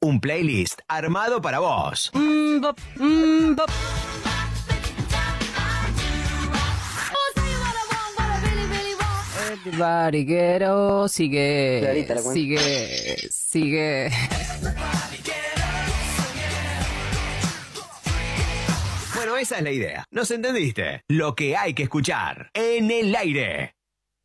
Un playlist armado para vos. Bop. Everybody ghetto, sigue. Bueno, esa es la idea. ¿Nos entendiste? Lo que hay que escuchar en el aire.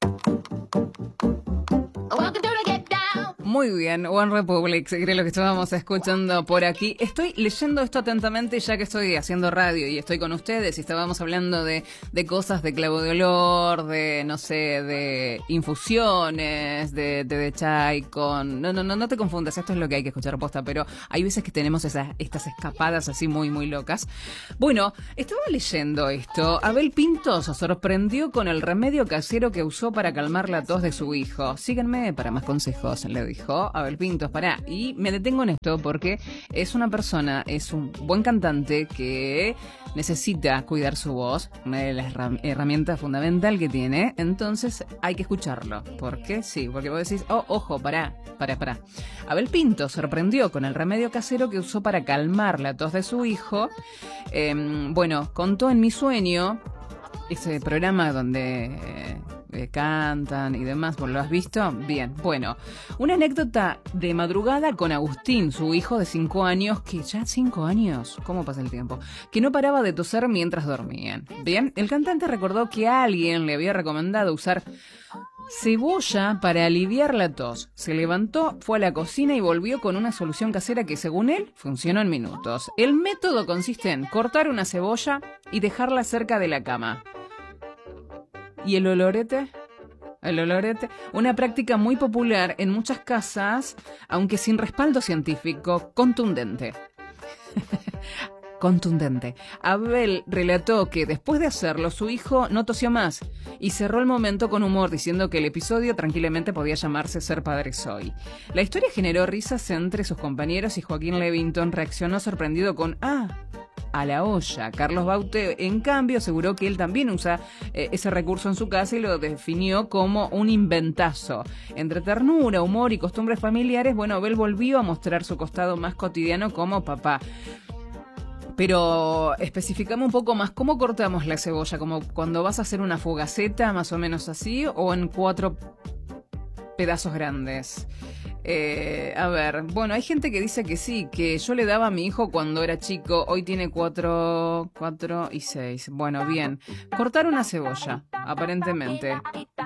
Muy bien, One Republic, seguiré lo que estábamos escuchando por aquí. Estoy leyendo esto atentamente ya que estoy haciendo radio y estoy con ustedes y estábamos hablando de cosas de clavo de olor, de, no sé, de infusiones, de chai con... No te confundas, esto es lo que hay que escuchar posta, pero hay veces que tenemos estas escapadas así muy, muy locas. Bueno, estaba leyendo esto. Abel Pintos se sorprendió con el remedio casero que usó para calmar la tos de su hijo. Síganme para más consejos, le dijo Abel Pintos. Pará, y me detengo en esto porque es una persona, es un buen cantante que necesita cuidar su voz, una de las herramientas fundamental que tiene, entonces hay que escucharlo. ¿Por qué? Sí, porque vos decís, ojo, pará. Abel Pintos sorprendió con el remedio casero que usó para calmar la tos de su hijo. Bueno, contó en Mi Sueño, ese programa donde cantan y demás, ¿vos lo has visto? Bien, bueno, una anécdota de madrugada con Agustín, su hijo de 5 años, que ya 5 años, ¿cómo pasa el tiempo? Que no paraba de toser mientras dormían. Bien, el cantante recordó que alguien le había recomendado usar cebolla para aliviar la tos. Se levantó, fue a la cocina y volvió con una solución casera que, según él, funcionó en minutos. El método consiste en cortar una cebolla y dejarla cerca de la cama. ¿Y el olorete? Una práctica muy popular en muchas casas, aunque sin respaldo científico contundente. Abel relató que después de hacerlo, su hijo no tosió más y cerró el momento con humor, diciendo que el episodio tranquilamente podía llamarse Ser padre soy. La historia generó risas entre sus compañeros y Joaquín Levington reaccionó sorprendido con a la olla. Carlos Baute, en cambio, aseguró que él también usa ese recurso en su casa y lo definió como un inventazo. Entre ternura, humor y costumbres familiares, bueno, Abel volvió a mostrar su costado más cotidiano como papá. Pero especificamos un poco más, ¿cómo cortamos la cebolla? ¿Como cuando vas a hacer una fugaceta, más o menos así, o en 4 pedazos grandes? A ver, bueno, hay gente que dice que sí, que yo le daba a mi hijo cuando era chico, hoy tiene 4 y 6. Bueno, bien, cortar una cebolla, aparentemente.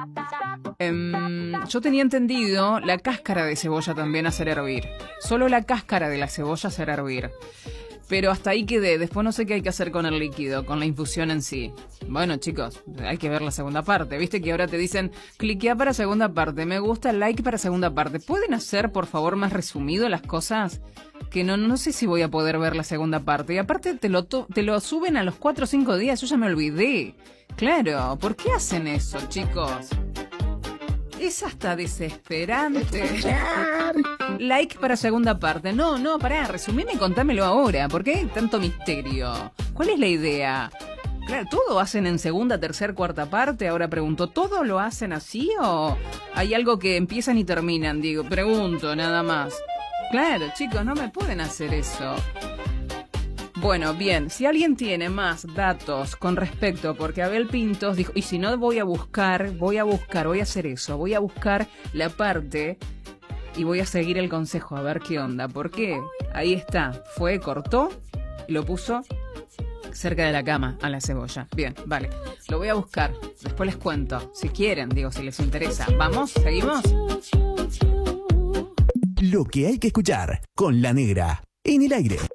Yo tenía entendido la cáscara de cebolla también hacer hervir. Solo la cáscara de la cebolla hacer hervir. Pero hasta ahí quedé. Después no sé qué hay que hacer con el líquido, con la infusión en sí. Bueno, chicos, hay que ver la segunda parte. Viste que ahora te dicen, cliquea para segunda parte, me gusta, like para segunda parte. ¿Pueden hacer, por favor, más resumido las cosas? Que no sé si voy a poder ver la segunda parte. Y aparte te lo suben a los 4 o 5 días, yo ya me olvidé. Claro, ¿por qué hacen eso, chicos? Es hasta desesperante. Like para segunda parte. No, pará, resumime y contámelo ahora. ¿Por qué hay tanto misterio? ¿Cuál es la idea? Claro, ¿todo hacen en segunda, tercera, cuarta parte? Ahora pregunto, ¿todo lo hacen así o hay algo que empiezan y terminan? Digo, pregunto, nada más. Claro, chicos, no me pueden hacer eso. Bueno, bien, si alguien tiene más datos con respecto, porque Abel Pintos dijo, y si no voy a hacer eso, voy a buscar la parte y voy a seguir el consejo, a ver qué onda, ¿por qué? Ahí está, cortó y lo puso cerca de la cama a la cebolla. Bien, vale, lo voy a buscar, después les cuento, si quieren, digo, si les interesa. ¿Vamos? ¿Seguimos? Lo que hay que escuchar con La Negra en el aire.